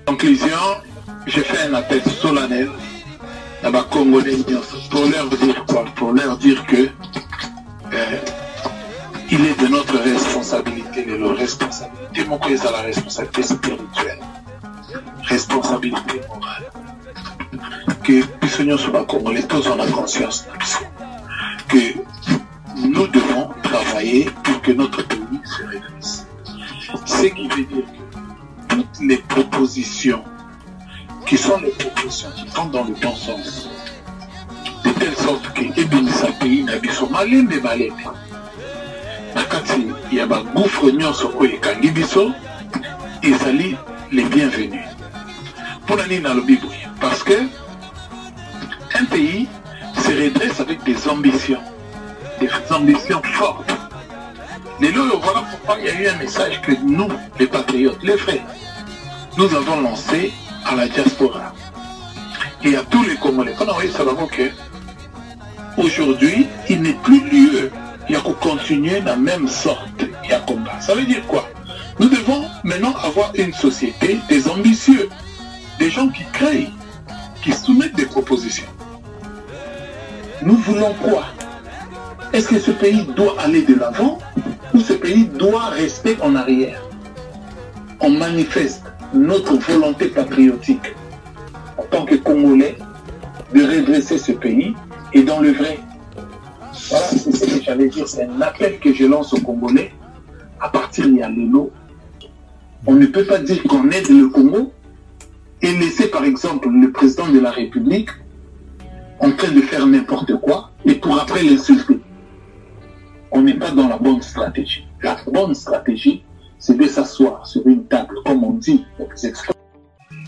conclusion, je fais un appel solennel à ma Congolais pour leur dire quoi? Pour leur dire que il est de notre responsabilité, de leur responsabilité, mon pays à la responsabilité spirituelle, responsabilité morale. Que puissions soit Congolais, tous on a conscience que nous devons travailler pour que notre pays se redresse. Ce qui veut dire que toutes les propositions qui sont les propositions qui vont dans le bon sens, de telle sorte que Ebinisa pays n'habite malembe malembe. Il y a un gouffre nyonso oyo ekangi biso, ezali les bienvenus. Pour la ligne dans le Bible, parce que un pays se redresse avec des ambitions fortes. Les lots, voilà pourquoi il y a eu un message que nous, les patriotes, les frères, nous avons lancé à la diaspora et à tous les Congolais. On a savoir que aujourd'hui, il n'est plus lieu. Il y a qu'à continuer dans la même sorte de combat. Ça veut dire quoi? Nous devons maintenant avoir une société des ambitieux, des gens qui créent, qui soumettent des propositions. Nous voulons quoi? Est-ce que ce pays doit aller de l'avant ou ce pays doit rester en arrière? On manifeste notre volonté patriotique en tant que Congolais de redresser ce pays et dans le vrai. Voilà, c'est ce que j'allais dire. C'est un appel que je lance aux Congolais. À partir de Yalélo, on ne peut pas dire qu'on aide le Congo et laisser par exemple le président de la République en train de faire n'importe quoi et pour après l'insulter. On n'est pas dans la bonne stratégie. La bonne stratégie, c'est de s'asseoir sur une table, comme on dit,